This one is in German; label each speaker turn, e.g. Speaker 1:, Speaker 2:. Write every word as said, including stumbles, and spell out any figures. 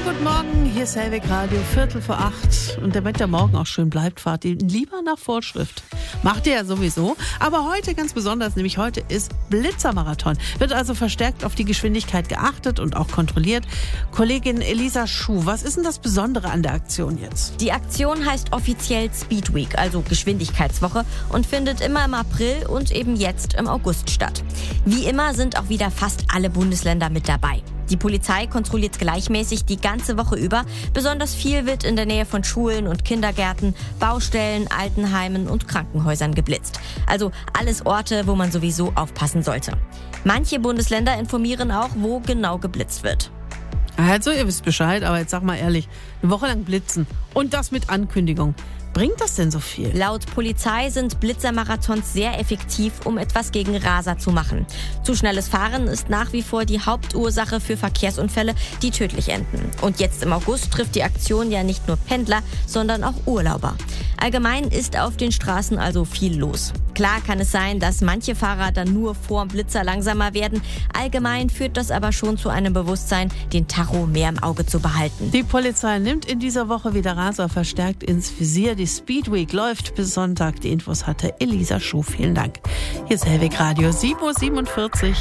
Speaker 1: guten Morgen, hier ist Hellweg Radio, Viertel vor acht. Und damit der Morgen auch schön bleibt, fahrt ihr lieber nach Vorschrift. Macht ihr ja sowieso. Aber heute ganz besonders, nämlich heute ist Blitzermarathon. Wird also verstärkt auf die Geschwindigkeit geachtet und auch kontrolliert. Kollegin Elisa Schuh, was ist denn das Besondere an der Aktion jetzt?
Speaker 2: Die Aktion heißt offiziell Speed Week, also Geschwindigkeitswoche, und findet immer im April und eben jetzt im August statt. Wie immer sind auch wieder fast alle Bundesländer mit dabei. Die Polizei kontrolliert gleichmäßig die ganze Woche über. Besonders viel wird in der Nähe von Schulen und Kindergärten, Baustellen, Altenheimen und Krankenhäusern geblitzt. Also alles Orte, wo man sowieso aufpassen sollte. Manche Bundesländer informieren auch, wo genau geblitzt wird.
Speaker 1: Also, ihr wisst Bescheid, aber jetzt sag mal ehrlich, eine Woche lang blitzen und das mit Ankündigung. Bringt das denn so viel?
Speaker 2: Laut Polizei sind Blitzermarathons sehr effektiv, um etwas gegen Raser zu machen. Zu schnelles Fahren ist nach wie vor die Hauptursache für Verkehrsunfälle, die tödlich enden. Und jetzt im August trifft die Aktion ja nicht nur Pendler, sondern auch Urlauber. Allgemein ist auf den Straßen also viel los. Klar kann es sein, dass manche Fahrer dann nur vorm Blitzer langsamer werden. Allgemein führt das aber schon zu einem Bewusstsein, den Tacho mehr im Auge zu behalten.
Speaker 1: Die Polizei nimmt in dieser Woche wieder Raser verstärkt ins Visier. Die Speed Week läuft bis Sonntag. Die Infos hatte Elisa Schuh. Vielen Dank. Hier ist Hellweg Radio sieben Uhr siebenundvierzig.